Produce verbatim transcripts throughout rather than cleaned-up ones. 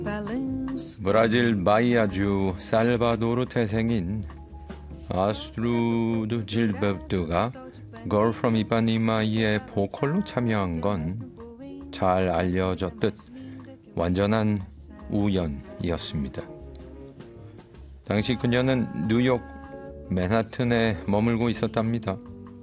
브라질 바이아주 살바도르 태생인 아스트루드 질베르트가 Girl from 이파니마이의 보컬로 참여한 건 잘 알려졌듯 완전한 우연이었습니다. 당시 그녀는 뉴욕 맨하튼에 머물고 있었답니다.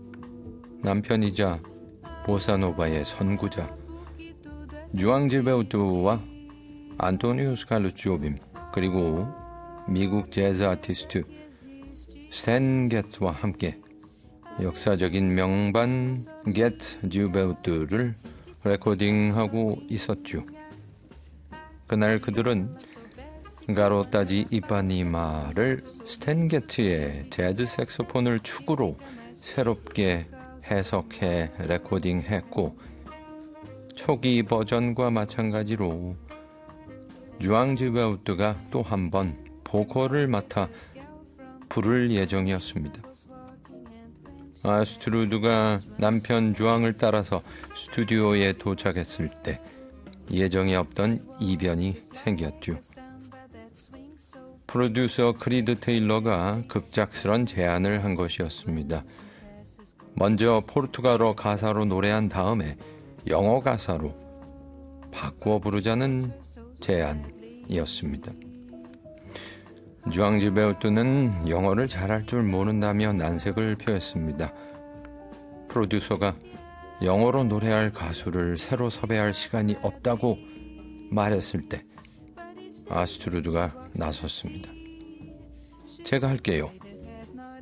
남편이자 보사노바의 선구자 주앙 질베르트와 안토니오 스칼루치오빔 그리고 미국 재즈 아티스트 스탠 게트와 함께 역사적인 명반 게트 질베르트를 레코딩하고 있었죠. 그날 그들은 가로따지 이파니마를 스탠 게트의 재즈 색소폰을 축으로 새롭게 해석해 레코딩했고 초기 버전과 마찬가지로 주앙 질베르트가 또 한 번 보컬을 맡아 부를 예정이었습니다. 아스트루드가 남편 주앙을 따라서 스튜디오에 도착했을 때 예정이 없던 이변이 생겼죠. 프로듀서 크리드 테일러가 급작스런 제안을 한 것이었습니다. 먼저 포르투갈어 가사로 노래한 다음에 영어 가사로 바꾸어 부르자는 제안이었습니다. 주앙 질베르트는 영어를 잘할 줄 모른다며 난색을 표했습니다. 프로듀서가 영어로 노래할 가수를 새로 섭외할 시간이 없다고 말했을 때 아스트루드가 나섰습니다. 제가 할게요.